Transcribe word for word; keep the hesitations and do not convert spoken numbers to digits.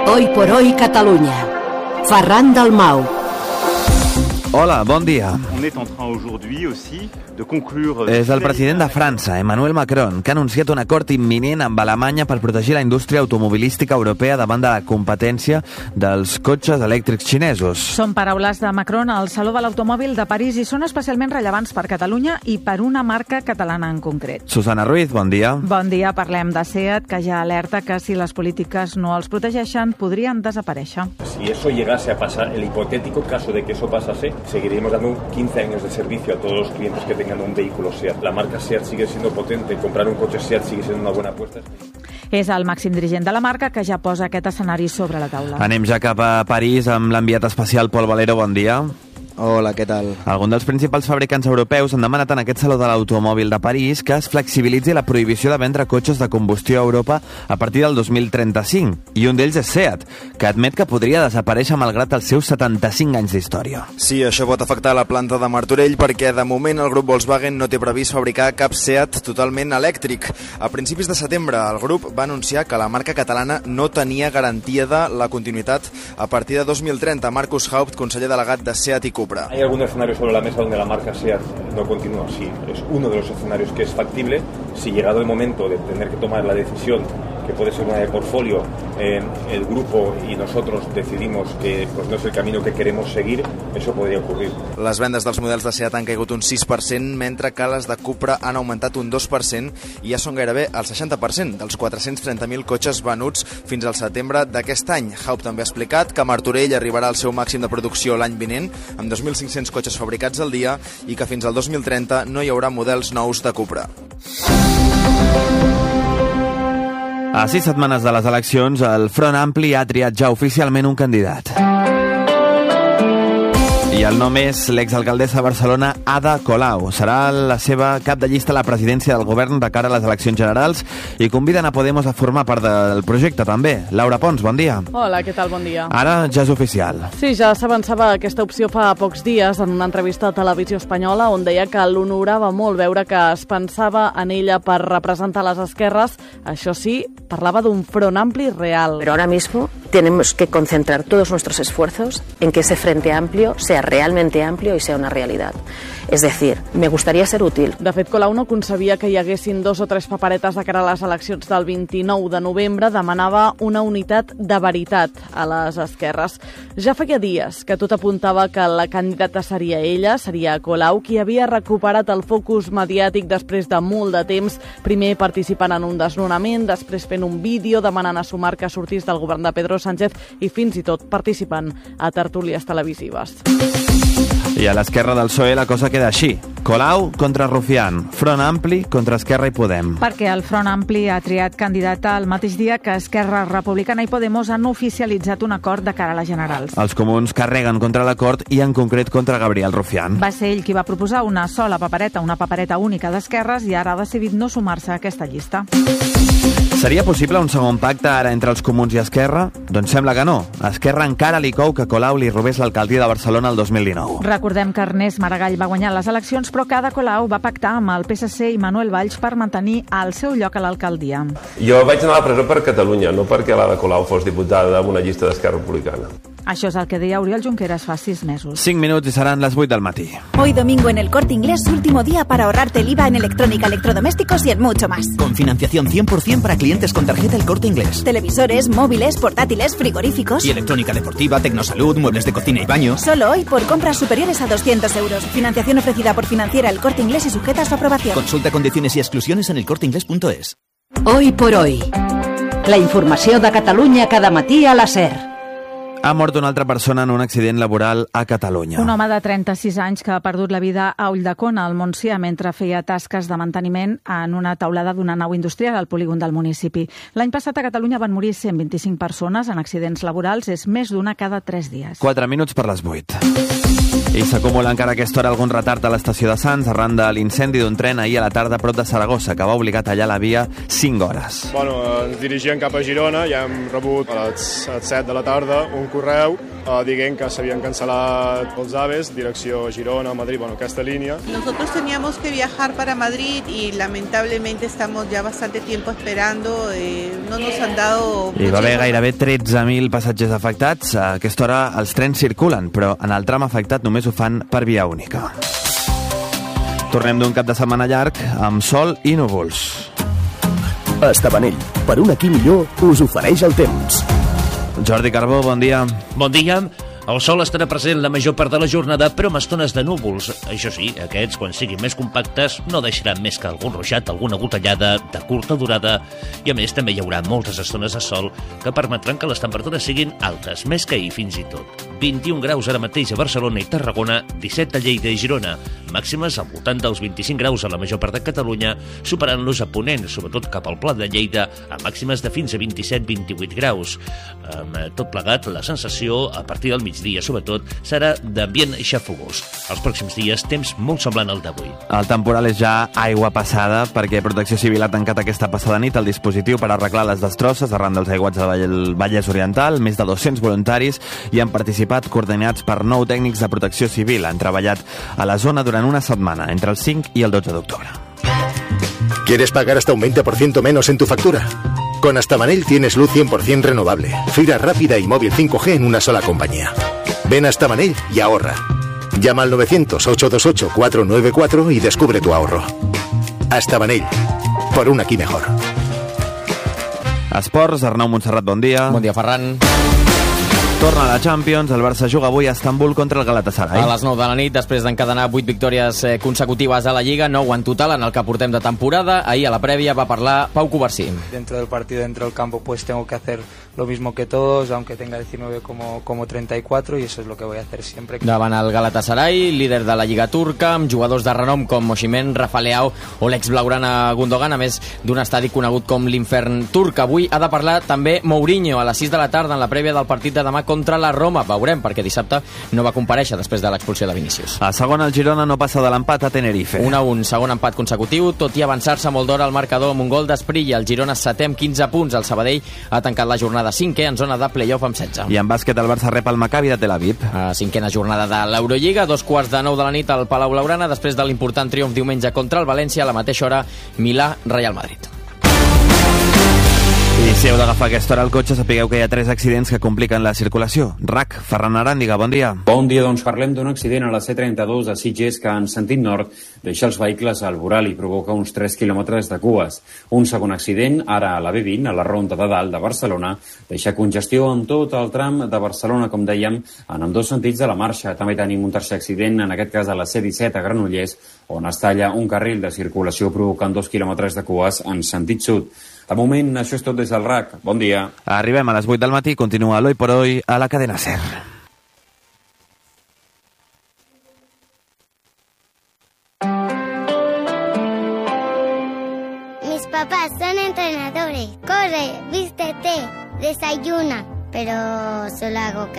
Hoy por hoy Catalunya. Ferran Dalmau. Hola, bon dia. On est en train aujourd'hui aussi de conclure... És el president de França, Emmanuel Macron, que ha anunciat un acord imminent amb Alemanya per protegir la indústria automobilística europea davant de la competència dels cotxes elèctrics xinesos. Són paraules de Macron al Saló de l'Automòbil de París i són especialment rellevants per Catalunya i per una marca catalana en concret. Susana Ruiz, bon dia. Bon dia, parlem de SEAT, que ja alerta que si les polítiques no els protegeixen, podrien desaparèixer. Si eso llegase a pasar, el hipotético caso de que eso pasase, seguiríamos dando quince años de servicio a todos los clientes que tengan un vehículo SEAT. La marca SEAT sigue siendo potente, comprar un coche SEAT sigue siendo una buena apuesta. És el màxim dirigent de la marca que ja posa aquest escenari sobre la taula. Anem ja cap a París amb l'enviat especial Pol Valero, bon dia. Hola, què tal? Alguns dels principals fabricants europeus han demanat en aquest Saló de l'Automòbil de París que es flexibilitzi la prohibició de vendre cotxes de combustió a Europa a partir del dos mil trenta-cinc. I un d'ells és SEAT, que admet que podria desaparèixer malgrat els seus setanta-cinc anys d'història. Sí, això pot afectar la planta de Martorell perquè de moment el grup Volkswagen no té previst fabricar cap SEAT totalment elèctric. A principis de setembre el grup va anunciar que la marca catalana no tenia garantia de la continuïtat a partir de dos mil trenta. Marcus Haupt, conseller delegat de SEAT i Cupra. ¿Hay algún escenario sobre la mesa donde la marca SEAT no continúa? Sí, es uno de los escenarios que es factible. Si llegado el momento de tener que tomar la decisión, que puede ser una de portfolio, eh, el grupo y nosotros decidimos que pues, no es el camino que queremos seguir, eso podría ocurrir. Les vendes dels models de SEAT han caigut un sis per cent, mentre que les de Cupra han augmentat un dos per cent i ja són gairebé el seixanta per cent dels quatre-cents trenta mil cotxes venuts fins al setembre d'aquest any. Haupt també ha explicat que Martorell arribarà al seu màxim de producció l'any vinent, amb dos mil cinc-cents cotxes fabricats al dia, i que fins al dos mil trenta no hi haurà models nous de Cupra. A sis setmanes de les eleccions, el Front Ampli ha triat ja oficialment un candidat. I el nom és l'exalcaldessa de Barcelona, Ada Colau. Serà la seva cap de llista a la presidència del govern de cara a les eleccions generals i conviden a Podemos a formar part del projecte també. Laura Pons, bon dia. Hola, què tal? Bon dia. Ara ja és oficial. Sí, ja s'avançava aquesta opció fa pocs dies en una entrevista a Televisió Espanyola on deia que l'honorava molt veure que es pensava en ella per representar les esquerres. Això sí, parlava d'un front ampli real. Pero ahora mismo tenemos que concentrar todos nuestros esfuerzos en que ese frente amplio sea realmente amplio y sea una realidad. Es decir, me gustaría ser útil. De fet, Colau no concebia que hi haguessin dos o tres paperetes de cara a les eleccions del vint-i-nou de novembre. Demanava una unitat de veritat a les esquerres. Ja feia dies que tot apuntava que la candidata seria ella, seria Colau, qui havia recuperat el focus mediàtic després de molt de temps, primer participant en un desnonament, després fent un vídeo demanant a Sumar que sortís del govern de Pedro Sánchez i fins i tot participant a tertúlies televisives. I a l'esquerra del P S O E la cosa queda així. Colau contra Rufián, Front Ampli contra Esquerra i Podem. Perquè el Front Ampli ha triat candidata el mateix dia que Esquerra Republicana i Podemos han oficialitzat un acord de cara a les generals. Els comuns carreguen contra l'acord i en concret contra Gabriel Rufián. Va ser ell qui va proposar una sola papereta, una papereta única d'esquerres, i ara ha decidit no sumar-se a aquesta llista. Seria possible un segon pacte ara entre els comuns i Esquerra? Doncs sembla que no. A Esquerra encara li cou que Colau li robés l'alcaldia de Barcelona el dos mil dinou. Recordem que Ernest Maragall va guanyar les eleccions, però que Ada Colau va pactar amb el P S C i Manuel Valls per mantenir el seu lloc a l'alcaldia. Jo vaig anar a la presó per Catalunya, no perquè l'Ada Colau fos diputada en una llista d'Esquerra Republicana. Això és el que deia Oriol Junqueras fa sis mesos. Cinc minuts i seran les vuit del matí. Hoy domingo en el Corte Inglés, último día para ahorrarte el I V A en electrónica, electrodomésticos y en mucho más. Con financiación cien por ciento para clientes con tarjeta El Corte Inglés. Televisores, móviles, portátiles, frigoríficos. Y electrónica deportiva, tecnosalud, muebles de cocina y baño. Solo hoy por compras superiores a doscientos euros. Financiación ofrecida por Financiera El Corte Inglés y sujeta a su aprobación. Consulta condiciones y exclusiones en elcorteinglés punto es. Hoy por hoy. La informació de Catalunya cada matí a la SER. Ha mort una altra persona en un accident laboral a Catalunya. Un home de trenta-sis anys que ha perdut la vida a Ulldecona, al Montsià, mentre feia tasques de manteniment en una taulada d'una nau industrial al polígon del municipi. L'any passat a Catalunya van morir cent vint-i-cinc persones en accidents laborals, és més d'una cada tres dies. Quatre minuts per les vuit. I s'acumula encara a aquesta hora algun retard a l'estació de Sants arran de l'incendi d'un tren ahir a la tarda a prop de Saragossa, que va obligar a tallar la via cinc hores. Bueno, ens dirigíem cap a Girona, ja hem rebut a les set de la tarda un correu eh, dient que s'havien cancel·lat els AVEs, direcció Girona, Madrid, bueno, aquesta línia. Nosotros teníamos que viajar para Madrid y lamentablemente estamos ya bastante tiempo esperando, eh, no nos han dado... Hi va haver gairebé tretze mil passatgers afectats. A aquesta hora els trens circulen, però en el tram afectat només ho fan per via única. Tornem d'un cap de setmana llarg amb sol i núvols. Estabanell, per un aquí millor, us ofereix el temps. Jordi Carbó, bon dia. Bon dia. El sol estarà present la major part de la jornada, però amb estones de núvols. Això sí, aquests, quan siguin més compactes, no deixaran més que algun ruixat, alguna gotellada de curta durada, i a més també hi haurà moltes estones de sol que permetran que les temperatures siguin altes, més que ahir fins i tot. vint-i-un graus ara mateix a Barcelona i Tarragona, disset a Lleida i Girona, màximes al voltant dels vint-i-cinc graus a la major part de Catalunya, superant-los a Ponent, sobretot cap al Pla de Lleida, a màximes de fins a vint-i-set a vint-i-vuit graus. Amb tot plegat, la sensació, a partir del migdia, sobretot, serà d'ambient xafogós. Els pròxims dies, temps molt semblant al d'avui. El temporal és ja aigua passada perquè Protecció Civil ha tancat aquesta passada nit el dispositiu per arreglar les destrosses arran dels aiguats del Vallès Oriental. Més de dos-cents voluntaris hi han participat, coordinats per nou tècnics de Protecció Civil. Han treballat a la zona durant una setmana, entre el cinc i el dotze d'octubre. ¿Quieres pagar hasta un veinte por ciento menos en tu factura? Con Astabanell tienes luz cien por ciento renovable, fibra rápida y móvil cinco G en una sola compañía. Ven a Astabanell y ahorra. Llama al novecientos, ocho dos ocho, cuatro nueve cuatro y descubre tu ahorro. Astabanell, por un aquí mejor. Esports, Arnau Montserrat, bon dia. Bon dia, Ferran. Torna a la Champions, el Barça juga avui a Estambul contra el Galatasaray. A les nou de la nit, després d'encadenar vuit victòries consecutives a la Lliga, nou en total en el que portem de temporada. Ahir a la prèvia va parlar Pau Covarsí. Dentro del partido, dentro del campo, pues tengo que hacer lo mismo que todos, aunque tenga diecinueve como, como treinta y cuatro, y eso es lo que voy a hacer siempre. Davant el Galatasaray, líder de la Lliga turca, amb jugadors de renom com Osimhen, Rafa Leao o l'ex-blaugrana Gundogan, a més d'un estadi conegut com l'infern turc. Avui ha de parlar també Mourinho a les sis de la tarda en la prèvia del partit de demà contra la Roma. Veurem, perquè dissabte no va comparèixer després de l'expulsió de Vinícius. A segon, el Girona no passa de l'empat a Tenerife. un a un, segon empat consecutiu, tot i avançar-se molt d'hora al marcador amb un gol d'Esprilla. El Girona setè amb quinze punts. El Sabadell ha tancat la jornada cinquè en zona de play-off amb setze. I en bàsquet, el Barça rep el Maccabi de Tel Aviv. A cinquena jornada de l'Eurolliga, dos quarts de nou de la nit al Palau Blaugrana, després de l'important triomf diumenge contra el València. A la mateixa hora, Milà, Real Madrid. I si heu d'agafar aquesta hora el cotxe, sapigueu que hi ha tres accidents que compliquen la circulació. R A C, Ferran Aràndiga, bon dia. Bon dia, doncs parlem d'un accident a la C trenta-dos a Sitges que en sentit nord deixa els vehicles al voral i provoca uns tres quilòmetres de cues. Un segon accident, ara a la B vint, a la Ronda de Dalt de Barcelona, deixa congestió en tot el tram de Barcelona, com dèiem, en ambdós sentits de la marxa. També tenim un tercer accident, en aquest cas a la C disset a Granollers, on es talla un carril de circulació provocant dos quilòmetres de cues en sentit sud. De moment, això és tot des del R A C. Bon dia. Arribem a les vuit del matí, continua l'Hoy por Hoy a la cadena SER. Mis papás son entrenadores. Corre, vístete, desayuna. Pero solo hago